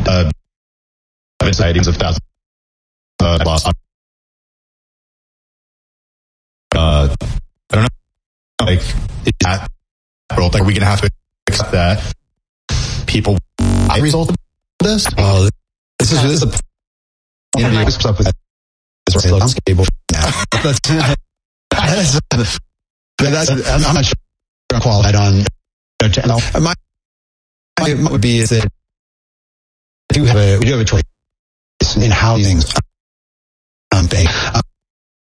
sightings of thousands lost. I don't know. Like, is that world? Like, are we gonna have to accept that people I result of this? This is a interview up with landscape. I'm not sure I'm qualified on channel. My would be is that we do have a choice in how things